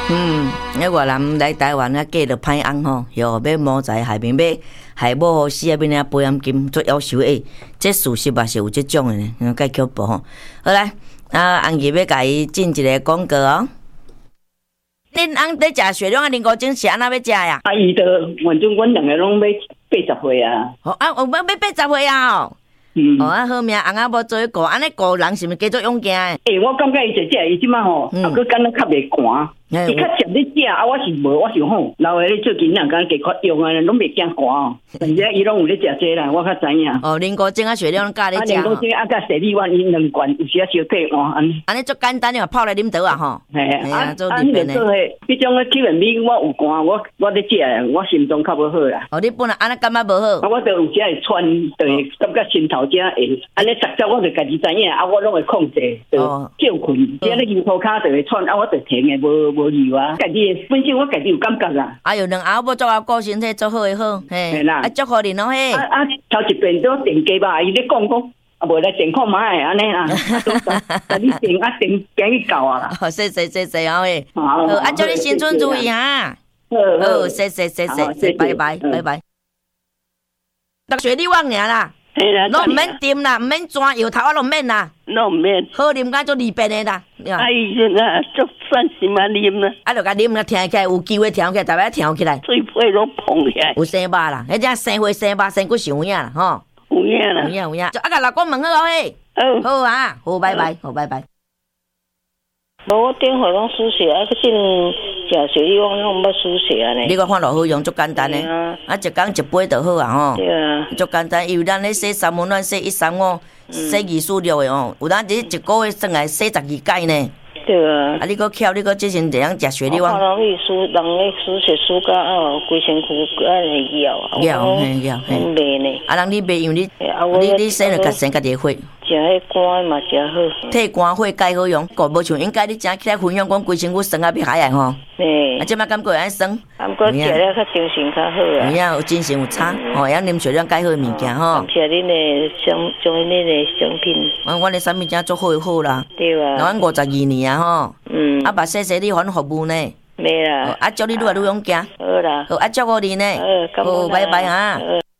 那越南来台湾啊，嫁着歹翁吼，哟，要毛在海边买，海某死啊，变啊保险金做夭寿诶，这事实嘛是有这种诶呢，介恐怖吼。好来，红姨要甲伊进一个广告哦。恁翁在食雪亮啊，林国精是安怎要食呀？ 伊就反正阮两个拢要80岁啊。 哦啊，有要80岁啊哦。啊好命，翁仔无做顾，安尼顾人是毋是加做勇敢诶？ 我感觉伊食伊即马吼，啊，佮敢若较袂寒。伊较食咧食啊，我是无，我想吼，老诶咧做囡仔敢加较用啊，拢袂惊寒哦。而且伊拢有咧食这啦，我较知影。 哦，林国精啊，雪亮教咧食。 林国精啊，甲雪莉丸因两罐，有时啊烧退换安尼。 安尼足简单嘛，泡来啉倒啊吼。 嘿啊，做里面诶。迄种诶吸引米，我有寒，我咧食，我心脏较无好啦。 哦，你本来安尼感觉无好。 我就有时会喘，就会感觉心头只会，安尼实在我就家己知影，啊，我拢会控制，就少困。只咧腰涂骹就会喘，啊，我就停诶，无油啊。家己本身我家己有感觉啦。 哎呦，两后要做顾身体做好诶好，嘿啦。啊，祝福你咯嘿。 头一遍都电鸡吧，伊咧讲，啊，无来电看买安尼啦。啊，你电行去到啊啦。 好，谢谢好诶。好，啊，祝你新春如意哈。好，谢谢，拜拜。雪莉旺尔啦。拢毋免掂啦，毋免抓摇头啊，拢毋免啦， 拢毋免。 好啉甲做利便的啦。 哎呀，足算是嘛啉啦。 啊，就甲啉啦，听起来有机会听起来，逐摆听起来。 嘴皮拢碰起来。 有生肉啦，迄只生花生肉生骨是有影啦，吼。 有影啦。 有影。啊，甲老公问好嘿。好啊，好，拜拜。 无我电话拢输血啊，去食雪莉丸拢毋捌输血啊呢。 你个看落好用，足简单诶。啊，一工一杯就好啊吼。 对啊。 足简单，因为咱咧洗三温暖、洗135、洗246诶哦，有当一个月算来洗12摆呢。 对啊。 啊，你搁巧，你搁即阵会晓食雪莉丸。 人咧输血输到规身躯安尼咬啊。 咬。 袂呢。 啊，人你袂，因为你洗了家生家己火。 食迄肝嘛食好， 替肝火解好用，个无像应该你食起来分享，讲规身躯酸啊要海啊吼。啊，即摆感觉会安酸。 感觉食了较精神较好啊。 有影有精神有差，吼，会晓啉水量解好物件吼。 谢恁的种恁的商品。 阮的产品真做好啦。 对啊。 阮52年啊吼。啊，把谢你反服务呢。 没啦。 啊，祝你愈来愈勇敢。 好啦。 好，啊，祝福你呢。 好， 拜拜哈。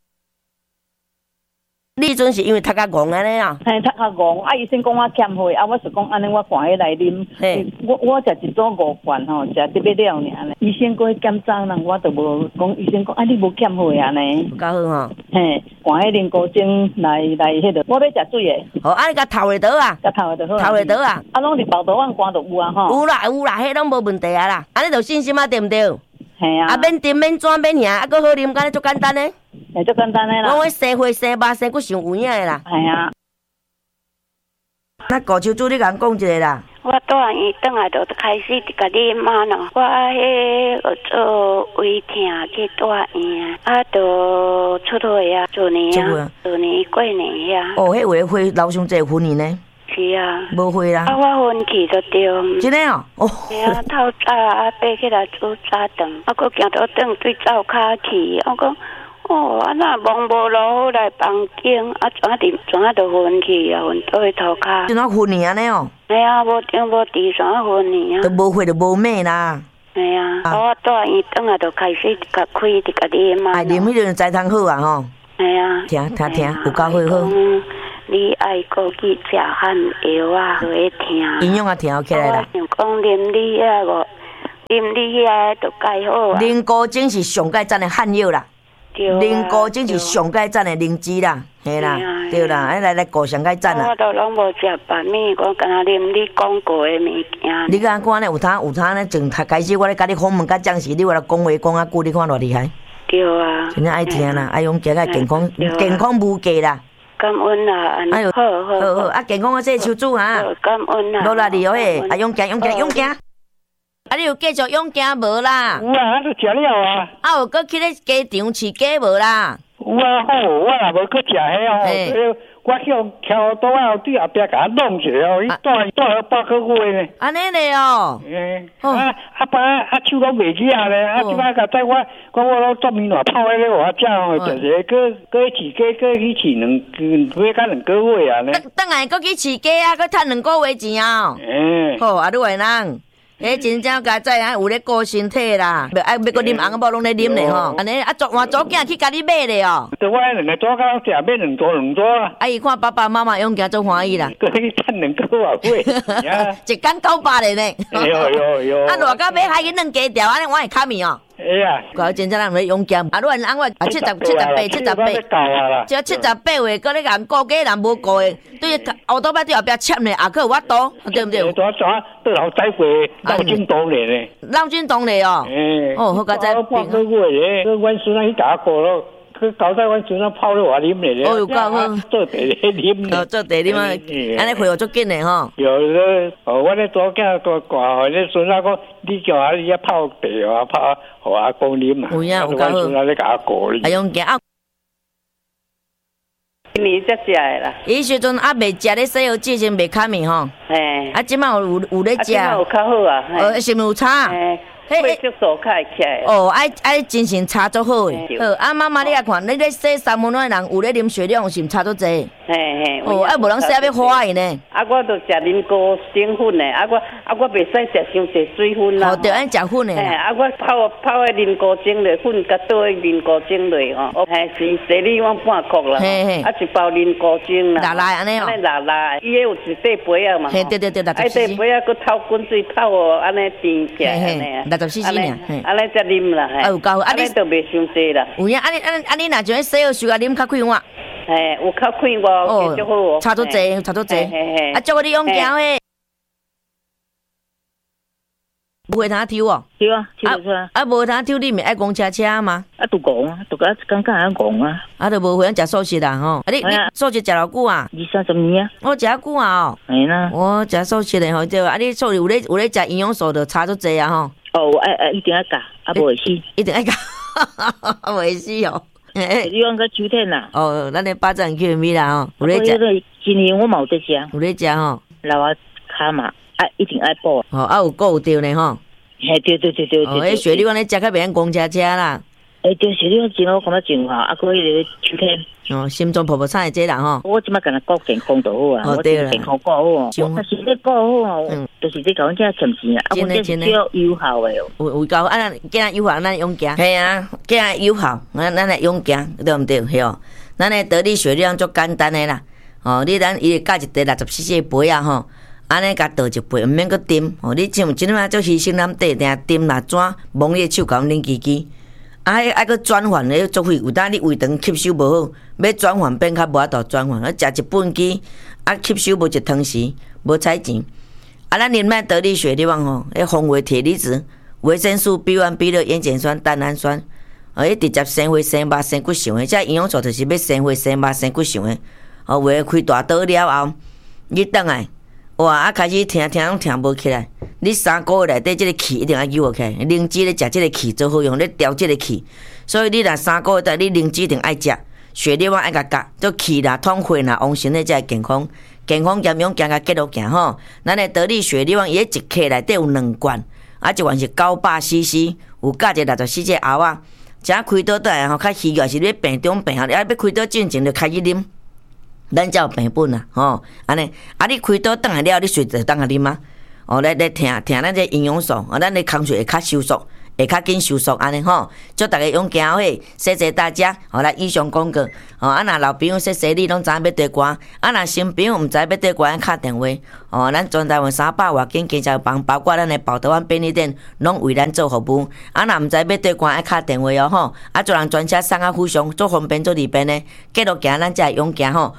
你阵是因为读甲戆安尼啊？ 嘿，读较戆，啊，医生讲我欠血，啊，我是讲安尼，我赶起来啉。我食一组5罐吼，食得要了尔呢。医生过去检查人，我都无讲，医生讲啊，你无欠血啊呢。 较好吼。 嘿，赶起啉高精来迄个，我要食水的。 好，啊，你甲头会倒啊？ 甲头就好。 头会倒啊？ 啊，拢是包豆丸肝都有啊吼。 有啦，迄拢无问题啊啦。安尼就信心啊，对毋对？ 嘿啊。啊， 免甜免转免遐，啊，搁好啉，敢若足简单呢。 足简单的啦。 我生花生肉生骨上有影的啦。 系啊。 那高手主你甲讲一个啦。 我住院转来就开始甲你骂咯。我迄做胃疼去住院啊，就出血啊，去年过年啊。 哦，迄话会留上侪分呢。 是啊。 无会啦。 啊，我分去就对。 真的哦。哦。 系啊，透早啊，爬起来煮早顿，啊，搁行到转对灶骹去，我讲。哦，啊那忙无落来房间，啊怎就昏去啊，昏倒去涂骹。 怎啊昏去安尼哦？ 系啊，无顶无地，怎啊昏去啊？ 都无血就无命啦。 系啊，我住院转来就开始甲开伫甲你嘛。 哎，啉迄阵才通好啊吼。 系啊。 听，有够好。 你爱过去食汉药啊，就会听。 营养啊，听起来啦。 像讲啉你遐就解好啊。 啉高精是上界赞的汉药啦。啉高精是上界赞的灵芝啦，嘿啦，对啦，来高上界赞啦。 我都拢无食饭面，我干那啉你讲过的物件。 你敢看呢？有摊呢，从开始我咧甲你访问甲讲时，你话来讲话讲啊久，你看偌厉害。 对啊。 真正爱听啦，爱用食个健康无价啦。 感恩啦，哎呦，好， 啊健康个这手煮哈。 感恩啦。 落来哩嘿，啊勇敢。啊，你有继续勇敢无啦？ 有啊，都食了啊。 啊，有搁去咧鸡场饲鸡无啦？ 有啊，好，我也无去食迄哦。我叫挑刀啊，对后壁甲弄一下哦，伊带了8个月呢。 安尼嘞哦。 啊爸手拢袂起啊咧，即摆甲载我拢做面烂泡迄个我食哦，就是搁饲鸡，搁去饲2个月啊呢。 等下搁去饲鸡啊，搁趁2个月钱啊。好，啊，你话人。 迄真正甲在有咧顾身体啦，要搁啉红某拢咧啉咧吼。安尼啊，换祖囝去甲你买咧哦。 对，我两个祖囝食买两组啊。 啊，伊看爸爸妈妈用行做欢喜啦。 搁去趁2个外买， 一工900咧呢。 有。 啊，偌到买海去弄鸡条，安尼我会卡面哦。 哎呀， 搞真正人咧用咸，啊，你按我78，只78位，搁咧人顾家人无顾的，对后头摆对后壁签咧，也搁有法度，对不对？ 对老仔过闹钟当咧咧， 闹钟当咧哦。哦，好佳哉。 半个月咧，阮孙仔去甲我过咯。佢搞在阮孙仔泡咧话啉咧， 哦，有够好， 做地咧啉， 哦，做地啉啊，安尼回学足紧咧吼。 有咧，我咧左囝个挂，咧孙仔讲，你叫阿你泡地啊，泡互阿公啉啊。 有影，有够好。 孙仔咧甲我过哩。 啊，用行啊。 你才食的啦。 伊时阵还未食咧西药剂先未卡面吼。 嘿。 啊，即摆有咧食。 啊，有较好啊。 是毋是有差？ 嘿，足素较会起来。 哦，爱精神差足好诶。好，啊妈妈你来看，你咧洗三温暖的人有咧啉血量是毋差足济？ 嘿。 哦，啊无人洗要花伊呢。 啊，我都食啉高精粉诶，啊我袂使食伤济水分啦。 哦，对，安食粉诶。 嘿，啊我泡诶啉高精落粉，甲倒诶啉高精落吼。嘿，是洗你我半箍啦。嘿嘿。啊一包啉高精啦。 辣安尼哦。 安尼辣，伊迄有一块杯啊嘛。 嘿，对，辣啊，一块杯啊，佮透滚水泡哦，安尼甜起来安尼啊。60cc 呢。安尼才啉啦。啊有够， 安尼都袂伤济啦。 有影，安尼若像洗药水啊，啉较快活。 嘿，有较快活，足好哦。 差足济。啊，祝你用行诶。无通抽哦。 对啊，抽出来。 啊，无通抽，你咪爱公车吗？ 啊，都讲啊，都感觉讲啊。 啊，都无会晓食素食啦吼。啊，你素食食偌久啊 ？20-30年啊。 我食较久啊哦。 系啦。 我食素食的吼，对啊，你素有咧食营养素，就差足济啊吼。 哦，一定要教，啊，无会死。 一定要教，无会死哦。 你讲个秋天啦。 哦，咱咧8站 km 啦吼，有咧食。 今年我嘛有在食。 有咧食吼。 老啊卡嘛，啊一定爱补。 哦，啊有够着呢吼。 嘿，对。 哦，迄血你讲咧食较袂用公车啦。 对，血你真好，感觉真好，啊，佮迄个秋天。 哦，心脏泡产的这人吼。 我即摆干那顾健康就好啊。 哦，对啦。 健康顾好哦。但是你顾好哦，就是你甲阮遮欠钱啊。 真的。 叫有效的哦。 有够，啊，囝有效，咱用行。系啊，囝有效，咱来用行，对毋对？系哦。咱的得力血量足简单的啦。哦，你咱伊加一袋60cc杯啊吼。安尼甲倒一杯，毋免搁斟。哦，你像即摆做牺牲咱底定斟啦怎摸你的手甲阮拎叽叽。啊，迄爱搁转换咧足费，有当你胃肠吸收无好，要转换变较无法度转换。啊，食一本机，啊吸收无一汤匙，无彩钱。啊，咱啉卖得力血力旺吼，迄风味铁离子、维生素 B1、B6、烟碱酸、蛋氨酸，伊直接生活生肉生骨相的，这营养素就是要生活生肉生骨相的。哦，为开大刀了后，你倒来。哇！啊，开始听拢听无起来。你3个月内底，即个气一定要救起来。灵芝咧食即个气做好用，咧调即个气。所以你若3个月内，你灵芝一定爱食，血力旺爱甲夹，做气啦、通血啦、旺身咧才会健康。健康兼用行甲结落行吼。咱的得力血力旺，伊一克内底有2罐，啊一罐是900cc，有加一个60cc后啊。食开刀倒来吼，较虚弱是咧病中病啊，你要开刀进前就开始啉。咱才有病本啦，吼，安尼，啊，你开刀倒来了，你随时当下啉啊，哦，来听咱这营养素，哦，咱的空水会较收缩，会较紧收缩，安尼吼，祝大家勇行嘿，谢谢大家，哦，来以上广告，哦，啊，若老朋友说你拢知影要对歌，啊，若新朋友毋知要对歌，敲电话，哦，咱全台湾300外间经销房，包括咱的宝德湾便利店，拢为咱做服务，啊，若毋知要对歌，爱敲电话哦，吼，啊，做人专车送啊，互相做方便做利便呢，继续行，咱才会勇行吼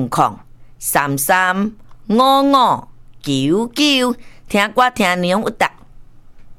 ，0800335599，0800335599，听歌听内容有答。